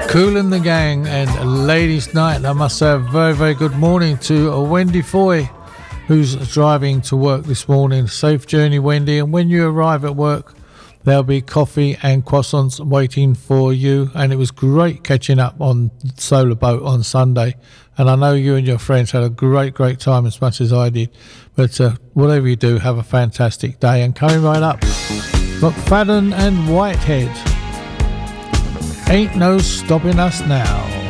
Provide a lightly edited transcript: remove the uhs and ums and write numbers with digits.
Kool and the Gang and Ladies Night. I must say a very, very good morning to Wendy Foy, who's driving to work this morning. Safe journey, Wendy. And when you arrive at work, there'll be coffee and croissants waiting for you. And it was great catching up on Solar Boat on Sunday. And I know you and your friends had a great, great time as much as I did. But whatever you do, have a fantastic day. And coming right up, McFadden and Whitehead. Ain't no stopping us now.